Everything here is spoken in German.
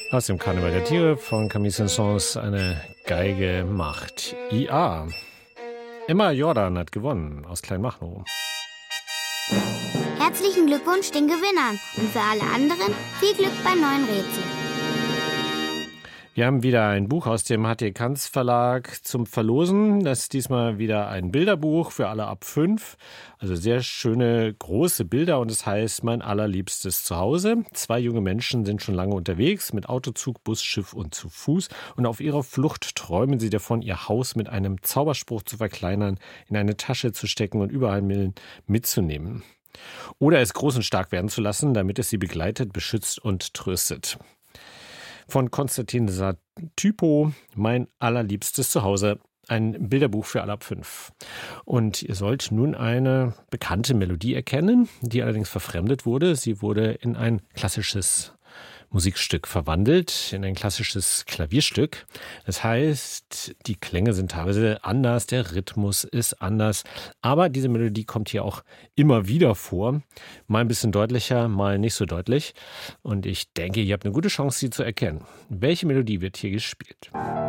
Aus dem Karneval der Tiere von Camille Saint-Saëns eine Geige macht IA. Emma Jordan hat gewonnen aus Kleinmachnow. Herzlichen Glückwunsch den Gewinnern und für alle anderen viel Glück beim neuen Rätsel. Wir haben wieder ein Buch aus dem HT Kanz Verlag zum Verlosen. Das ist diesmal wieder ein Bilderbuch für alle ab 5. Also sehr schöne, große Bilder und es heißt Mein allerliebstes Zuhause. 2 junge Menschen sind schon lange unterwegs mit Autozug, Bus, Schiff und zu Fuß. Und auf ihrer Flucht träumen sie davon, ihr Haus mit einem Zauberspruch zu verkleinern, in eine Tasche zu stecken und überall mitzunehmen. Oder es groß und stark werden zu lassen, damit es sie begleitet, beschützt und tröstet. Von Konstantin Satypo, Mein allerliebstes Zuhause, ein Bilderbuch für alle ab 5. Und ihr sollt nun eine bekannte Melodie erkennen, die allerdings verfremdet wurde. Sie wurde in ein klassisches Musikstück verwandelt, in ein klassisches Klavierstück. Das heißt, die Klänge sind teilweise anders, der Rhythmus ist anders, aber diese Melodie kommt hier auch immer wieder vor. Mal ein bisschen deutlicher, mal nicht so deutlich. Und ich denke, ihr habt eine gute Chance, sie zu erkennen. Welche Melodie wird hier gespielt?